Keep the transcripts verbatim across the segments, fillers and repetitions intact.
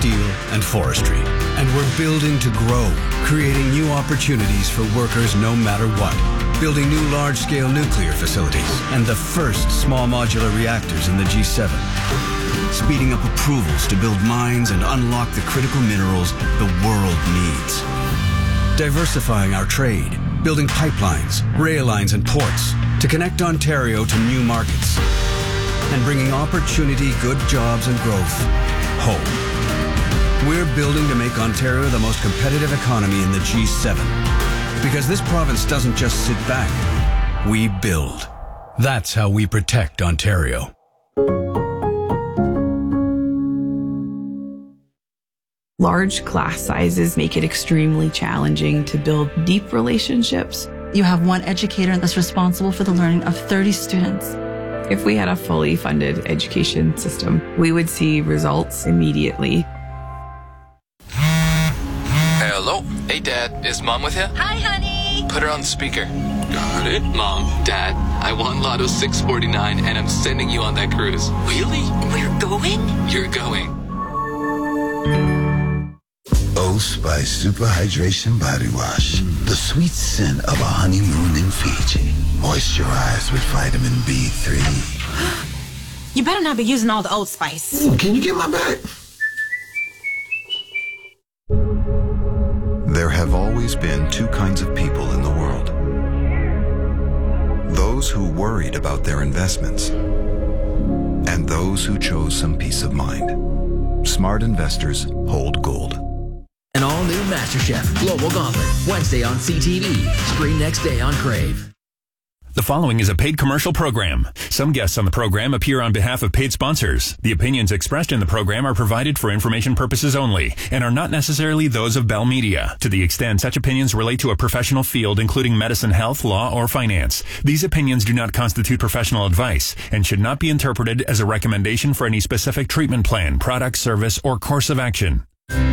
steel, and forestry. And we're building to grow, creating new opportunities for workers no matter what. Building new large-scale nuclear facilities and the first small modular reactors in the G seven. Speeding up approvals to build mines and unlock the critical minerals the world needs. Diversifying our trade, building pipelines, rail lines, and ports to connect Ontario to new markets. And bringing opportunity, good jobs, and growth home. We're building to make Ontario the most competitive economy in the G seven. Because this province doesn't just sit back, we build. That's how we protect Ontario. Large class sizes make it extremely challenging to build deep relationships. You have one educator that's responsible for the learning of thirty students. If we had a fully funded education system, we would see results immediately. Hello? Hey, Dad. Is Mom with you? Hi, honey. Put her on speaker. Got it. Mom, Dad, I won Lotto six forty-nine and I'm sending you on that cruise. Really? We're going? You're going. Old Spice Super Hydration Body Wash. Mm. The sweet scent of a honeymoon in Fiji. Moisturized with vitamin B three. You better not be using all the Old Spice. Ooh, can you get my bag? There have always been two kinds of people in the world. Those who worried about their investments and those who chose some peace of mind. Smart investors hold gold. An all-new MasterChef Global Gauntlet, Wednesday on C T V. Stream next day on Crave. The following is a paid commercial program. Some guests on the program appear on behalf of paid sponsors. The opinions expressed in the program are provided for information purposes only and are not necessarily those of Bell Media. To the extent such opinions relate to a professional field, including medicine, health, law, or finance, these opinions do not constitute professional advice and should not be interpreted as a recommendation for any specific treatment plan, product, service, or course of action.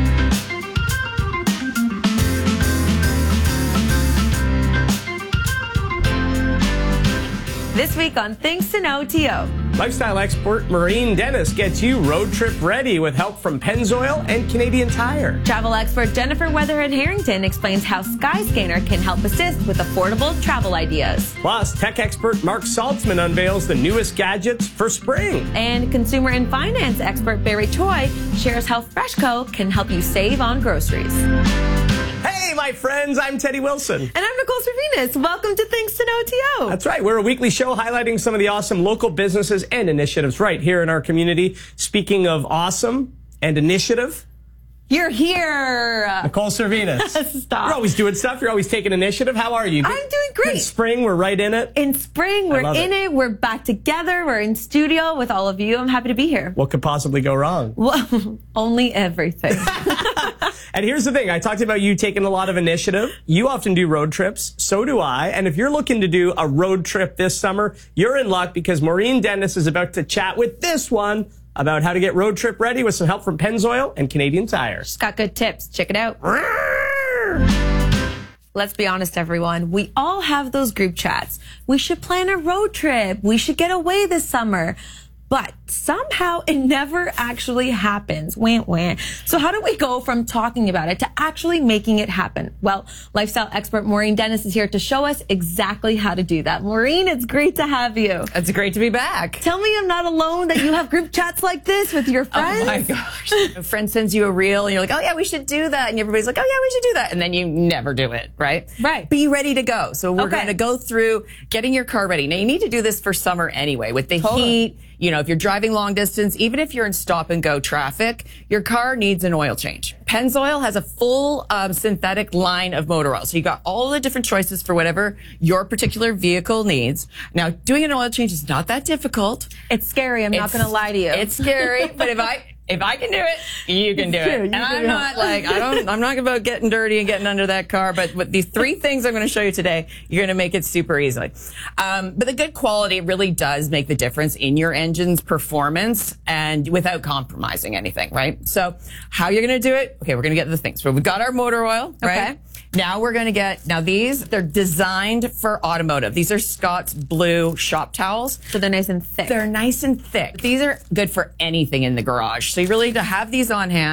This week on Things to Know T O. Lifestyle expert Maureen Dennis gets you road trip ready with help from Pennzoil and Canadian Tire. Travel expert Jennifer Weatherhead Harrington explains how Skyscanner can help assist with affordable travel ideas. Plus, tech expert Mark Saltzman unveils the newest gadgets for spring. And consumer and finance expert Barry Choi shares how Freshco can help you save on groceries. Hey, my friends, I'm Teddy Wilson. And I'm Nicole Servinas. Welcome to Things to Know T O. That's right. We're a weekly show highlighting some of the awesome local businesses and initiatives right here in our community. Speaking of awesome and initiative, you're here. Nicole Servinas. Stop. You're always doing stuff. You're always taking initiative. How are you? I'm doing great. Good spring. We're right in it. In spring, we're in it. it. We're back together. We're in studio with all of you. I'm happy to be here. What could possibly go wrong? Well, only everything. And here's the thing. I talked about you taking a lot of initiative. You often do road trips. So do I. And if you're looking to do a road trip this summer, you're in luck because Maureen Dennis is about to chat with this one about how to get road trip ready with some help from Pennzoil and Canadian Tire. She's got good tips. Check it out. Let's be honest, everyone. We all have those group chats. We should plan a road trip. We should get away this summer. But somehow it never actually happens. Wah, wah. So how do we go from talking about it to actually making it happen? Well, lifestyle expert Maureen Dennis is here to show us exactly how to do that. Maureen, it's great to have you. It's great to be back. Tell me I'm not alone, that you have group chats like this with your friends. Oh my gosh. A friend sends you a reel and you're like, oh yeah, we should do that. And everybody's like, oh yeah, we should do that. And then you never do it, right? Right. Be ready to go. So we're Okay. going to go through getting your car ready. Now you need to do this for summer anyway with the Totally. heat. You know, if you're driving long distance, even if you're in stop and go traffic, your car needs an oil change. Pennzoil has a full um, synthetic line of motor oil. So you got all the different choices for whatever your particular vehicle needs. Now, doing an oil change is not that difficult. It's scary. I'm not It's- going to lie to you. It's scary, but if I if I can do it, you can do it. Yeah, you And can I'm do it. not like I don't. I'm not about getting dirty and getting under that car. But with these three things I'm going to show you today, you're going to make it super easily. Um, but the good quality really does make the difference in your engine's performance and without compromising anything, right? So how you're going to do it? Okay, we're going to get the things. So we've got our motor oil, right? Okay. Now we're going to get, now these, they're designed for automotive. These are Scott's Blue shop towels. So they're nice and thick. They're nice and thick. These are good for anything in the garage. So you really need to have these on hand.